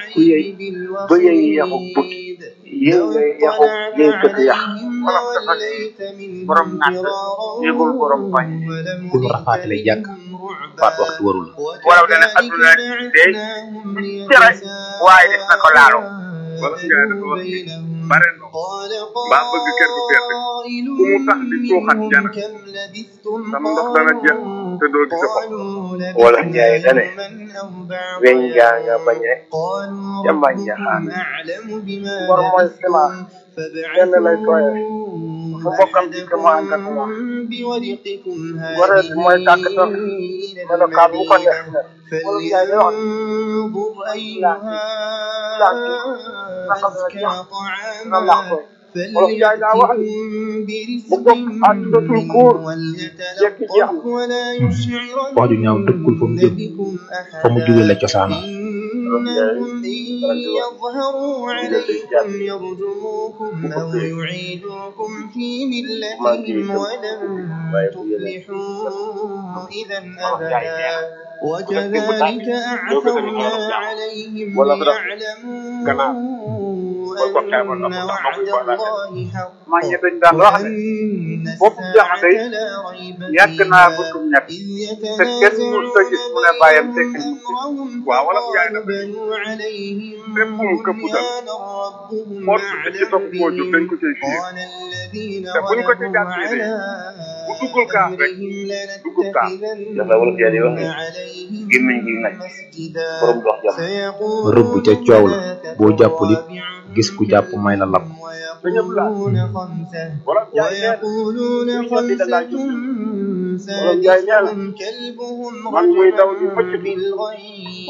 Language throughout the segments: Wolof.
ku yey ba yey yaxu bukki yey nga yaxu yey këtt yax wolof dafa ni borom nàkk yëgul borom bañ ku nu rafaatale jàkk faat waxtu warul wolof dana adduna day tere waaye def na ko laalo wala ngaa dafa wax ni bare ndox mbaa bëgg kër gu fees ku mu tax di suuxat jana sam ndox dana jeex te doo gis ko wala njaay dane weñ gaa nga bañe jambañ jaxaan bor mooy sima kenn lay tooye fu bokkam ci ko mu ànd ak moom gore bi mooy tàkkatal melokaan bu ko neex na wala njaay day wax wolof jaay daa wax bu bokk àddunatul kuur jekki jeex wax ju ñaaw dëkkul fa mu jëm fa mu jóge la cosaana وكذلك أعثرنا عليهم ليعلموا أن وعد الله حق وأن الساعة لا ريب فيها إذ يتنازعون بينهم أمرهم وقالوا عليهم بنيان ربهم أعلم بهم قال الذين غلبوا على أمرهم لنتخذن عليهم مسجدا سيقولون rëbb ca coow la boo jàppul it gis ku jàpp may la lab ويقولون خمسة سادسهم كلبهم رجما بالغيب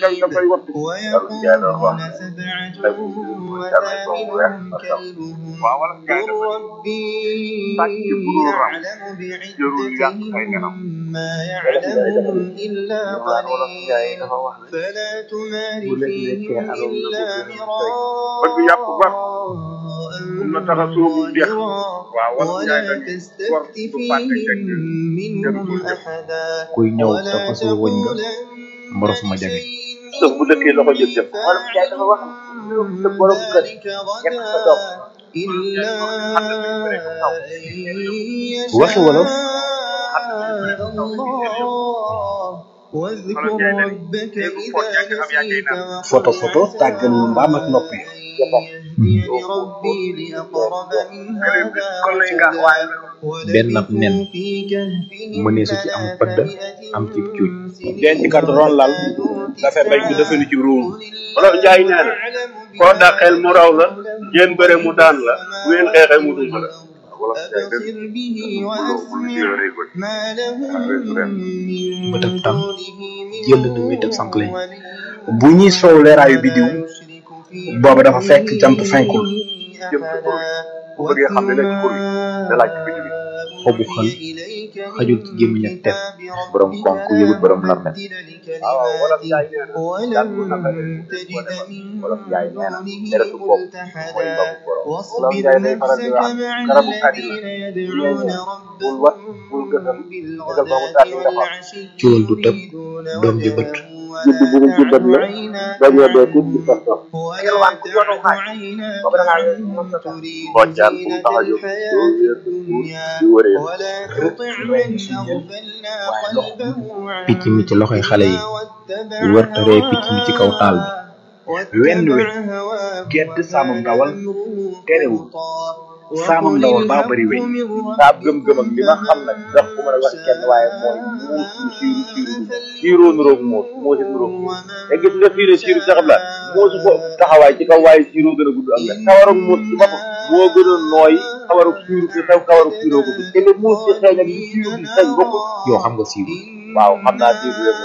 ويقولون سبعة وثامنهم كلبهم قل ربي أعلم بعدتهم ما يعلمهم إلا قليل فلا تمار فيهم إلا مراء ولا تستفت فيهم منهم أحدا kuy ñëw te fasul wëñ nga mboros ma jage sëf bu dëkkee loxo jël jëm wolof jaay dafa wax sa borom kër ñett sa doom إلا waxi wolof واذكر ربك إذا نسيت foto tàggal mbaam ak noppi ربي لأقرب من هذا benn ab nen mëneesu ci am pëdd am ci cuuj denc kat ron lal dafa bañ ko defenu ci ruum wolof njaay nee na koo dàqeel mu raw la ngeen bëre mu daan la bu ngeen xeexee mu duma la أبصر به وأسمع ما لهم من bëtëb tam دونه jël na muy teg sànq lañ bu ñuy soow leeraayu bidiw booba dafa fekk jant fenkul bu bëggee xam ne nekk pour da laaj bi bi xobu xël xajul ci gémmiñ ak tet borom konk yëgul borom larmet wolof jaay nee na ولن تجد من دونه ملتحدا واصبر نفسك مع الذين يدعون ربهم بالغداة والعشي ciwal du tëb doom ji bët juddu bu ñu juddat la dañoo dee tut ci sax ولا تعد عيناك عنهم تريد زينة الحياة الدنيا ولا تطع من أغفلنا قلبه عن picc mi ci loxoy xale yi wërtaree picc mi ci kaw taal bi wenn we gedd saamam ndawal terewul saamam ndawal baa bëri weñ saab gëm-gëm ak li ma xam nag ndax ku mën a wax kenn waaye mooy muus mu siiroo nuroog muus it nuroog te gis nga fii ne siiru saxam la muusu ko taxawaay ci kaw waaye siiroo gën a gudd ak la kawarug muus ci boppam moo gën a nooy kawarug siiru te xew kawarug siiroo ko te ne muus ci xeeñ ak li siiru di xeeñ bokkul yoo xam nga siiru waaw xam naa siiru rek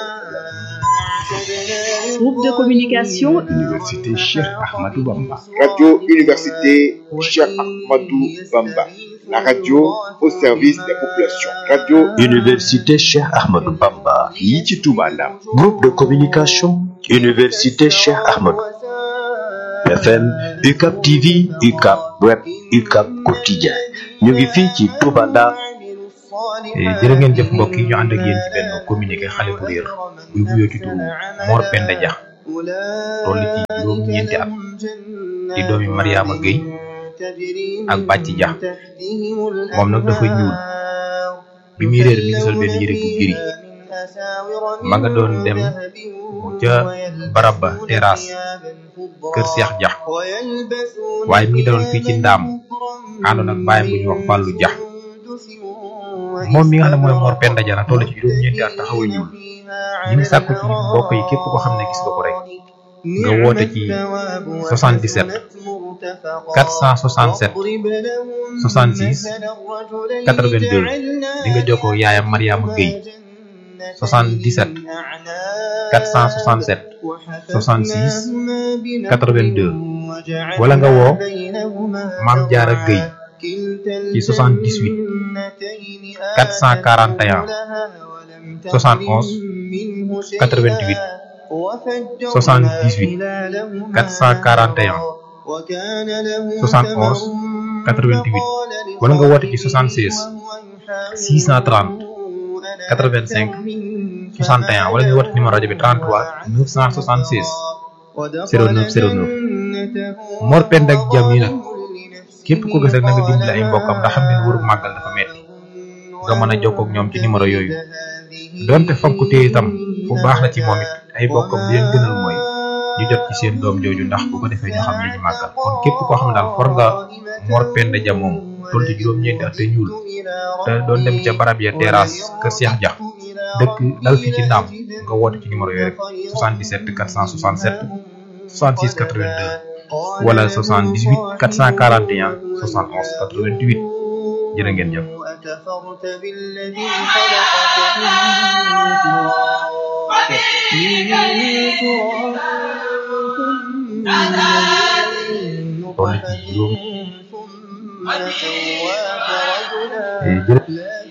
Groupe de communication Université Cheikh Ahmadou Bamba. Radio Université Cheikh Ahmadou Bamba. La radio au service des populations. Radio Université Cheikh Ahmadou Bamba. fii ci Touba Ndam. Groupe de communication Université Cheikh Ahmadou. FM UCAB TV UCAB Web UCAB Quotidien ñu ngi fii ci Touba Ndam. jërë ngeen jëf mbokk yi ñu ànd ak yéen ci benn communiqué xale bu réer buy wuyoo ci turu Mor Penda Dia toll ci juróom-ñeenti at di doomi Mariama Gueye ak Bàcci Dia moom nag dafa ñuul bi muy réer mi ngi sol benn yére bu giri ma nga doon dem ca barab ba terrasse kër Cheikh Dia waaye mi ngi daloon fii ci Ndaam àndoon ak bàyyam bu ñuy wax Fallou Dia moom mi nga xam ne mooy Mor Penda Dia nag toll ci juróom-ñeenti at taxaw a ñuul ñi ngi sàkku ci mbokk yi képp ko xam ne gis nga ko rek nga woote ci 77 467 66 82 di nga jokkoo yaayam Mariama Gueye 77 467 66 82 wala nga woo Maam Jaara Gueye ci 78 441 71 88 78 441 71 88 wala nga woote ci 76 630 85 61 wala nga woote numéro rajo bi 33 976 09 09 Mor Penda ak Jam yi nag képp ko gis rek na nga dimbali ay mbokkam ndax xam ne wëru màggal dafa metti nga mën a jokkoo ak ñoom ci numéro yooyu donte fonk téye itam bu baax la ci moom it ay bokkam li leen gënal mooy ñu jot ci seen doom jooju ndax bu ko defee ñoo xam li ñu màggal kon képp koo xam ne daal for nga Mor Penda Dia moom toll ci juróom-ñeenti at te ñuul te doon dem ca barab ya terrasse kër Cheikh Dia dëkk dal fii ci Ndaam nga woote ci numéro yooyu rek 77 467 66 82 wala 78 441 71 88 jërë ngeen jëf. toll ci juróom